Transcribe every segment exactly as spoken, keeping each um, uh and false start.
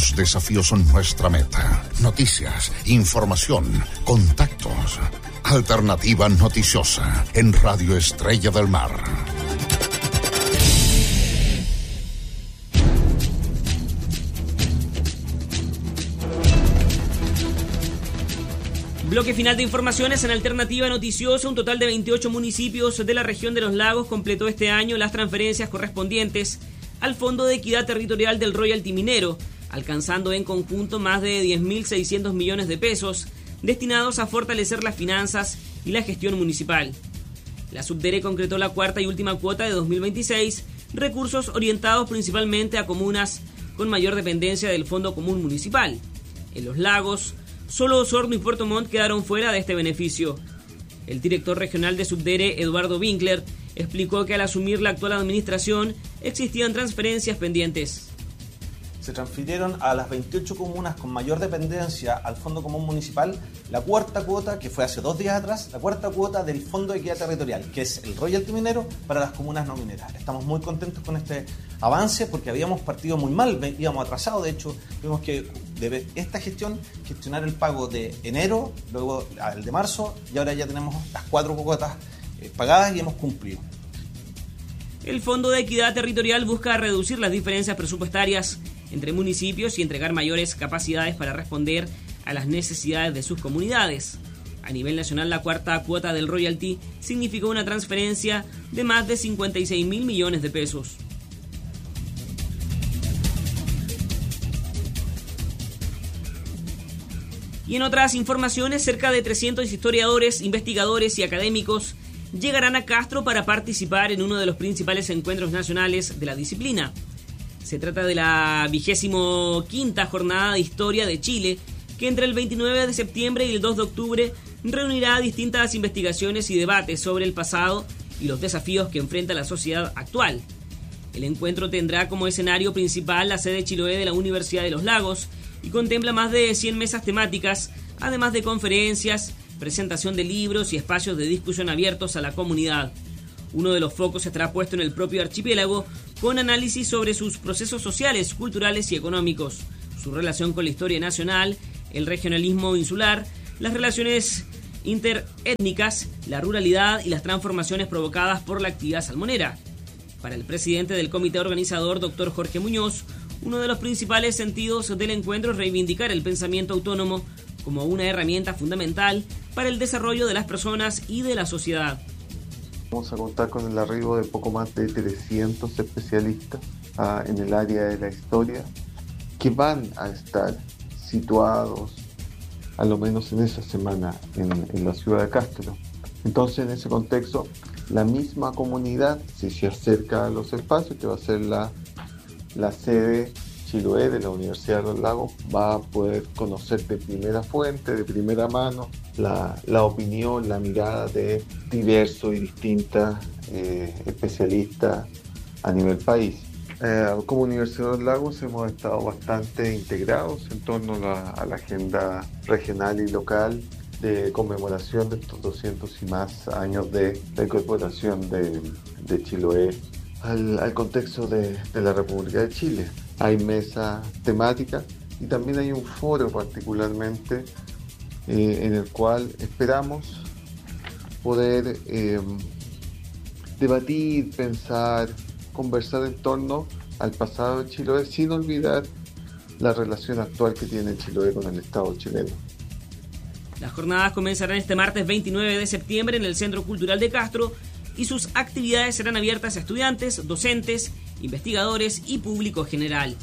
Los desafíos son nuestra meta. Noticias, información, contactos. Alternativa noticiosa en Radio Estrella del Mar. Bloque final de informaciones en Alternativa Noticiosa. Un total de veintiocho municipios de la región de Los Lagos completó este año las transferencias correspondientes al Fondo de Equidad Territorial del Royalty Minero, alcanzando en conjunto más de diez mil seiscientos millones de pesos destinados a fortalecer las finanzas y la gestión municipal. La Subdere concretó la cuarta y última cuota de dos mil veintiséis, recursos orientados principalmente a comunas con mayor dependencia del Fondo Común Municipal. En Los Lagos, solo Osorno y Puerto Montt quedaron fuera de este beneficio. El director regional de Subdere, Eduardo Winkler, explicó que al asumir la actual administración existían transferencias pendientes. Se transfirieron a las veintiocho comunas con mayor dependencia al Fondo Común Municipal la cuarta cuota, que fue hace dos días atrás, la cuarta cuota del Fondo de Equidad Territorial, que es el royalty minero para las comunas no mineras. Estamos muy contentos con este avance porque habíamos partido muy mal, íbamos atrasados. De hecho, tuvimos que, de esta gestión, gestionar el pago de enero, luego el de marzo, y ahora ya tenemos las cuatro cuotas eh, pagadas y hemos cumplido. El Fondo de Equidad Territorial busca reducir las diferencias presupuestarias entre municipios y entregar mayores capacidades para responder a las necesidades de sus comunidades. A nivel nacional, la cuarta cuota del royalty significó una transferencia de más de cincuenta y seis mil millones de pesos. Y en otras informaciones, cerca de trescientos historiadores, investigadores y académicos llegarán a Castro para participar en uno de los principales encuentros nacionales de la disciplina. Se trata de la vigésimo quinta Jornada de Historia de Chile, que entre el veintinueve de septiembre y el dos de octubre reunirá distintas investigaciones y debates sobre el pasado y los desafíos que enfrenta la sociedad actual. El encuentro tendrá como escenario principal la sede Chiloé de la Universidad de Los Lagos y contempla más de cien mesas temáticas, además de conferencias, presentación de libros y espacios de discusión abiertos a la comunidad. Uno de los focos estará puesto en el propio archipiélago, con análisis sobre sus procesos sociales, culturales y económicos, su relación con la historia nacional, el regionalismo insular, las relaciones interétnicas, la ruralidad y las transformaciones provocadas por la actividad salmonera. Para el presidente del comité organizador, doctor Jorge Muñoz, uno de los principales sentidos del encuentro es reivindicar el pensamiento autónomo como una herramienta fundamental para el desarrollo de las personas y de la sociedad. Vamos a contar con el arribo de poco más de trescientos especialistas uh, en el área de la historia que van a estar situados a lo menos en esa semana en, en la ciudad de Castro. Entonces, en ese contexto, la misma comunidad, si se acerca a los espacios, que va a ser la, la sede Chiloé de la Universidad de Los Lagos, va a poder conocer de primera fuente, de primera mano, la, la opinión, la mirada de diversos y distintas eh, especialistas a nivel país. Eh, como Universidad de Los Lagos hemos estado bastante integrados en torno a la, a la agenda regional y local de conmemoración de estos doscientos y más años de, de incorporación de, de Chiloé al, al contexto de, de la República de Chile. Hay mesas temáticas y también hay un foro particularmente eh, en el cual esperamos poder eh, debatir, pensar, conversar en torno al pasado de Chiloé sin olvidar la relación actual que tiene Chiloé con el Estado chileno. Las jornadas comenzarán este martes veintinueve de septiembre en el Centro Cultural de Castro y sus actividades serán abiertas a estudiantes, docentes, investigadores y público general.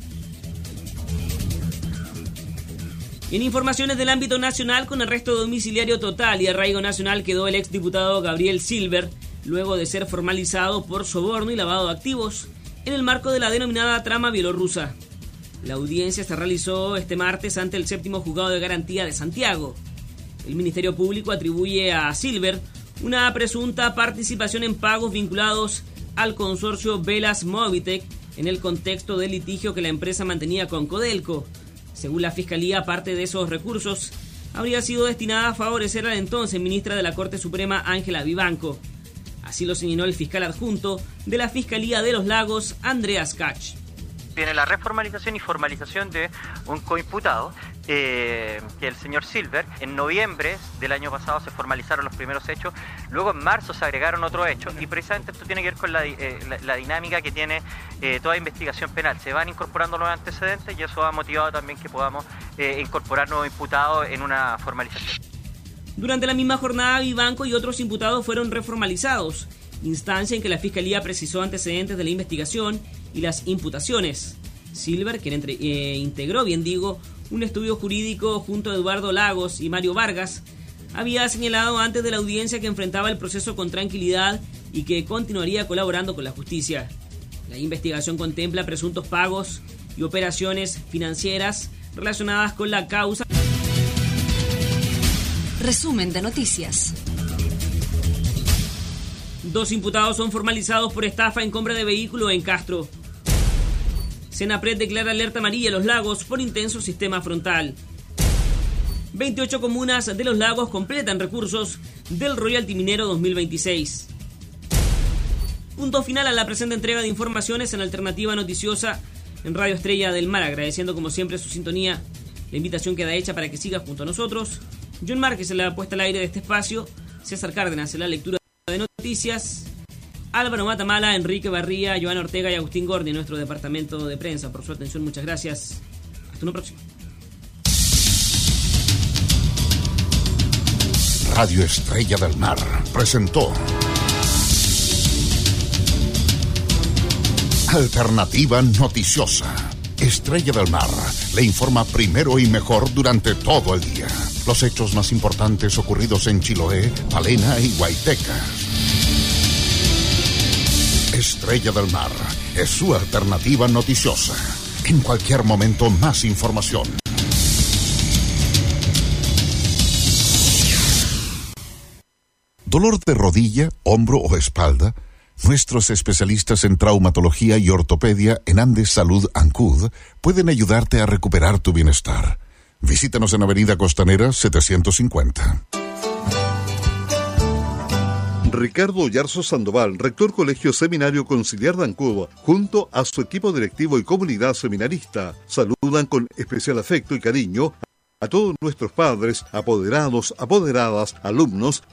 En informaciones del ámbito nacional, con arresto domiciliario total y arraigo nacional quedó el exdiputado Gabriel Silver, luego de ser formalizado por soborno y lavado de activos en el marco de la denominada trama bielorrusa. La audiencia se realizó este martes ante el séptimo juzgado de garantía de Santiago. El Ministerio Público atribuye a Silver una presunta participación en pagos vinculados al consorcio Velas Movitec en el contexto del litigio que la empresa mantenía con Codelco. Según la Fiscalía, parte de esos recursos habría sido destinada a favorecer a la entonces ministra de la Corte Suprema, Ángela Vivanco. Así lo señaló el fiscal adjunto de la Fiscalía de Los Lagos, Andreas Kach. Viene la reformalización y formalización de un coimputado, eh, que es el señor Silver. En noviembre del año pasado se formalizaron los primeros hechos, luego en marzo se agregaron otros hechos, y precisamente esto tiene que ver con la, eh, la, la dinámica que tiene eh, toda investigación penal. Se van incorporando nuevos antecedentes y eso ha motivado también que podamos eh, incorporar nuevos imputados en una formalización. Durante la misma jornada, Vivanco y otros imputados fueron reformalizados, instancia en que la Fiscalía precisó antecedentes de la investigación y las imputaciones. Silver, quien entre, eh, integró, bien digo, un estudio jurídico junto a Eduardo Lagos y Mario Vargas, había señalado antes de la audiencia que enfrentaba el proceso con tranquilidad y que continuaría colaborando con la justicia. La investigación contempla presuntos pagos y operaciones financieras relacionadas con la causa. Resumen de noticias. Dos imputados son formalizados por estafa en compra de vehículo en Castro. Senapred declara alerta amarilla a Los Lagos por intenso sistema frontal. veintiocho comunas de Los Lagos completan recursos del Royalty Minero dos mil veintiséis. Punto final a la presente entrega de informaciones en Alternativa Noticiosa en Radio Estrella del Mar, agradeciendo como siempre su sintonía. La invitación queda hecha para que siga junto a nosotros. John Márquez en la puesta al aire de este espacio, César Cárdenas en la lectura de noticias, Álvaro Matamala, Enrique Barría, Joana Ortega y Agustín Gordi en nuestro departamento de prensa. Por su atención, muchas gracias. Hasta una próxima. Radio Estrella del Mar presentó Alternativa Noticiosa. Estrella del Mar le informa primero y mejor durante todo el día. Los hechos más importantes ocurridos en Chiloé, Palena y Guayteca. Estrella del Mar es su alternativa noticiosa. En cualquier momento, más información. ¿Dolor de rodilla, hombro o espalda? Nuestros especialistas en traumatología y ortopedia en Andes Salud Ancud pueden ayudarte a recuperar tu bienestar. Visítanos en Avenida Costanera setecientos cincuenta. Ricardo Yarzo Sandoval, rector Colegio Seminario Conciliar de Ancud, junto a su equipo directivo y comunidad seminarista, saludan con especial afecto y cariño a todos nuestros padres, apoderados, apoderadas, alumnos